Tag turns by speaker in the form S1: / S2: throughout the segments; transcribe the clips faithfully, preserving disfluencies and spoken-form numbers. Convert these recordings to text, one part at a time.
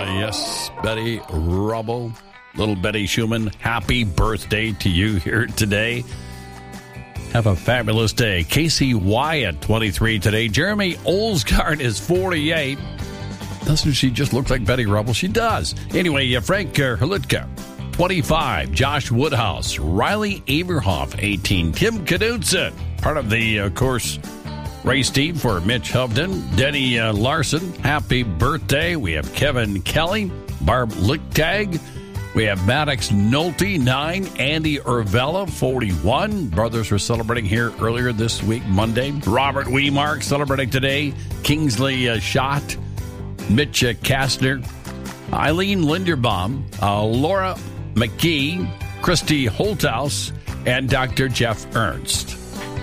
S1: Yes, Betty Rubble, little Betty Schumann, happy birthday to you here today. Have a fabulous day. Casey Wyatt, twenty-three today. Jeremy Olsgaard is forty-eight. Doesn't she just look like Betty Rubble? She does. Anyway, uh, Frank uh, Herlitka, twenty-five. Josh Woodhouse. Riley Aberhoff, eighteen. Tim Knudsen, part of the, of course, race team for Mitch Hovden. Denny uh, Larson, happy birthday. We have Kevin Kelly. Barb Lichtag. We have Maddox Nolte, nine. Andy Urvella, forty-one. Brothers were celebrating here earlier this week, Monday. Robert Weemark celebrating today. Kingsley uh, Schott. Mitch uh, Kastner. Eileen Linderbaum. Uh, Laura McGee. Christy Holthouse. And Doctor Jeff Ernst.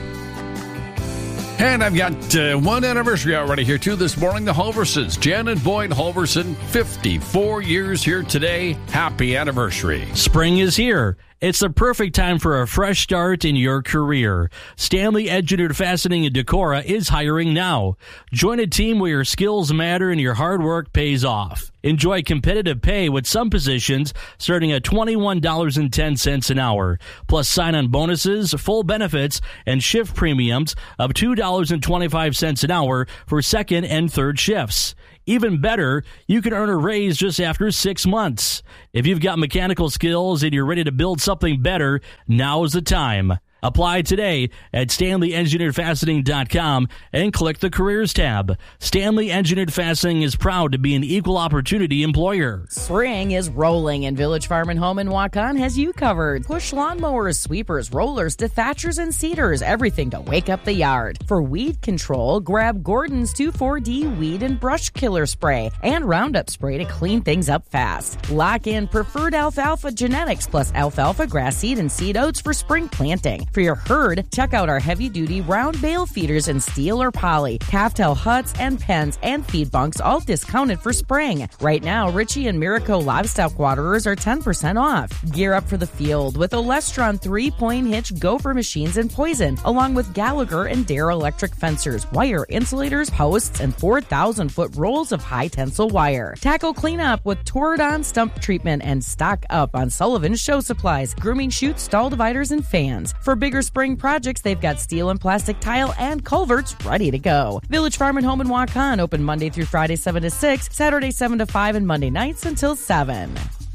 S1: And I've got uh, one anniversary already here, too, this morning. The Holversons. Jan and Boyd Holverson, fifty-four years here today. Happy anniversary.
S2: Spring is here. It's the perfect time for a fresh start in your career. Stanley Engineered Fastening in Decorah is hiring now. Join a team where your skills matter and your hard work pays off. Enjoy competitive pay with some positions starting at twenty-one dollars and ten cents an hour, plus sign-on bonuses, full benefits, and shift premiums of two dollars and twenty-five cents an hour for second and third shifts. Even better, you can earn a raise just after six months. If you've got mechanical skills and you're ready to build something better, now is the time. Apply today at stanley engineered fastening dot com and click the Careers tab. Stanley Engineered Fastening is proud to be an equal opportunity employer.
S3: Spring is rolling, and Village Farm and Home in Waukon has you covered. Push lawnmowers, sweepers, rollers, dethatchers, and seeders, everything to wake up the yard. For weed control, grab Gordon's two four D Weed and Brush Killer Spray and Roundup Spray to clean things up fast. Lock in preferred alfalfa genetics plus alfalfa grass seed and seed oats for spring planting. For your herd, check out our heavy-duty round bale feeders in steel or poly, calf-tail huts and pens and feed bunks, all discounted for spring. Right now, Ritchie and Miraco livestock waterers are ten percent off. Gear up for the field with Olestron three-point hitch gopher machines and poison, along with Gallagher and Dare electric fencers, wire insulators, posts, and four thousand foot rolls of high-tensile wire. Tackle cleanup with Toradon stump treatment and stock up on Sullivan's show supplies, grooming chutes, stall dividers, and fans. For bigger spring projects, they've got steel and plastic tile and culverts ready to go. Village Farm and Home in Waukon, open Monday through Friday seven to six, Saturday seven to five, and Monday nights until seven.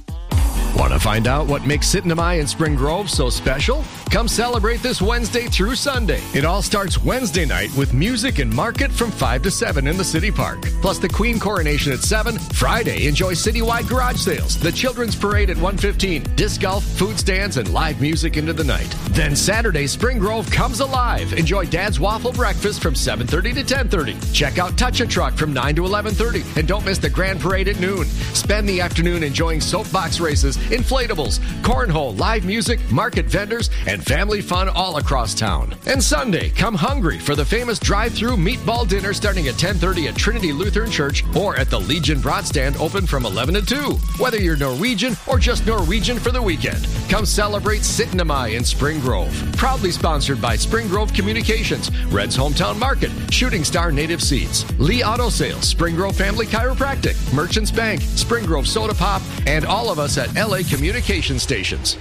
S4: Want to find out what makes Sitnamai in Spring Grove so special? Come celebrate this Wednesday through Sunday. It all starts Wednesday night with music and market from five to seven in the City Park. Plus the Queen Coronation at seven. Friday, enjoy citywide garage sales, the Children's Parade at one fifteen, disc golf, food stands, and live music into the night. Then Saturday, Spring Grove comes alive. Enjoy Dad's Waffle Breakfast from seven thirty to ten thirty. Check out Touch a Truck from nine to eleven thirty. And don't miss the Grand Parade at noon. Spend the afternoon enjoying soapbox races, inflatables, cornhole, live music, market vendors, and family fun all across town. And Sunday, come hungry for the famous drive-through meatball dinner starting at ten thirty at Trinity Lutheran Church or at the Legion Broad Stand open from eleven to two. Whether you're Norwegian or just Norwegian for the weekend, come celebrate Sitnamai in Spring Grove. Proudly sponsored by Spring Grove Communications, Red's Hometown Market, Shooting Star Native Seeds, Lee Auto Sales, Spring Grove Family Chiropractic, Merchants Bank, Spring Grove Soda Pop, and all of us at L A Communication Stations.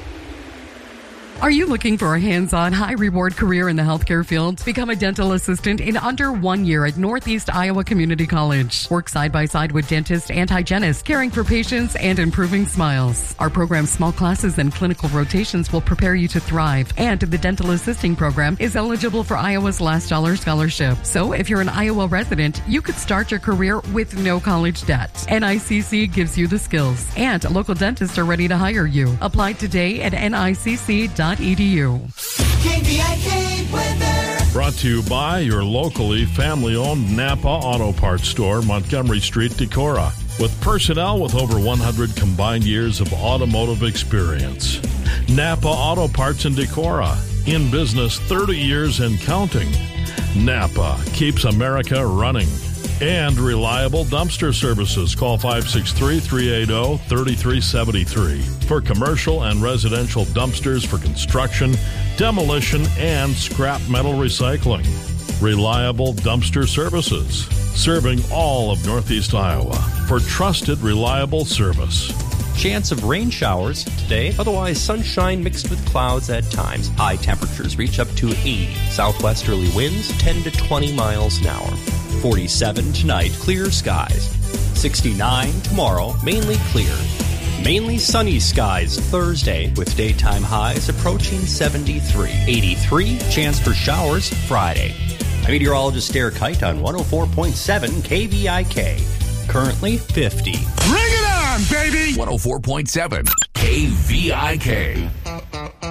S5: Are you looking for a hands-on, high-reward career in the healthcare field? Become a dental assistant in under one year at Northeast Iowa Community College. Work side-by-side with dentists and hygienists, caring for patients and improving smiles. Our program's small classes and clinical rotations will prepare you to thrive, and the dental assisting program is eligible for Iowa's Last Dollar Scholarship. So if you're an Iowa resident, you could start your career with no college debt. N I C C gives you the skills, and local dentists are ready to hire you. Apply today at N I C C dot E D U.
S6: K B I K weather.
S7: Brought to you by your locally family-owned Napa Auto Parts store, Montgomery Street, Decorah. With personnel with over one hundred combined years of automotive experience. Napa Auto Parts in Decorah. In business thirty years and counting. Napa keeps America running. And reliable dumpster services. Call five six three, three eight zero, three three seven three for commercial and residential dumpsters for construction, demolition, and scrap metal recycling. Reliable dumpster services. Serving all of Northeast Iowa. For for trusted, reliable service.
S8: Chance of rain showers today, otherwise sunshine mixed with clouds at times. High temperatures reach up to eighty. Southwesterly winds ten to twenty miles an hour. forty-seven tonight, clear skies. sixty-nine tomorrow, mainly clear. Mainly sunny skies Thursday with daytime highs approaching seventy-three. eighty-three, chance for showers Friday. I'm meteorologist Derek Kite on one oh four point seven K V I K. Currently fifty.
S9: Bring it on, baby!
S10: one oh four point seven K V I K.